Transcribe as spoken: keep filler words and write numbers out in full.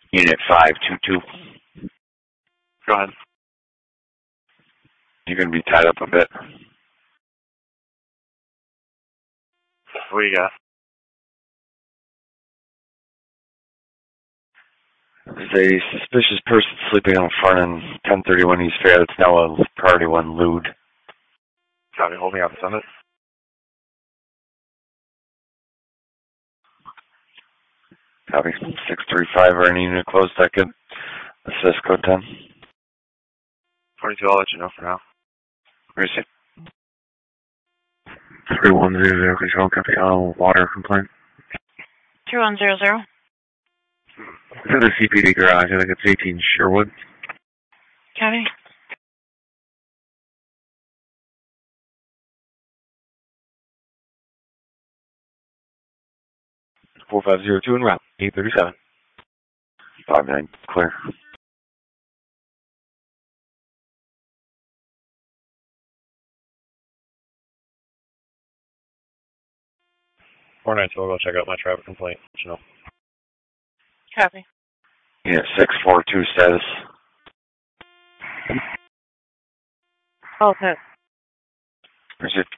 Unit five two two. Go ahead. You're going to be tied up a bit. What do you got? There's a suspicious person sleeping on front in ten thirty-one East Fair. It's now a priority one lewd. Copy, holding out the summit. Copy. six three five, or any unit close that could assist code ten. forty-two, I'll let you know for now. Receive. three one zero zero control, copy all water complaint. three one zero zero. It's in the C P D garage, I think it's eighteen Sherwood. Copy. four five zero two en route, eight thirty-seven. five nine, clear. four nine two, I'll go check out my traffic complaint. Let you know. Copy. Unit six four two status. All set. Receive.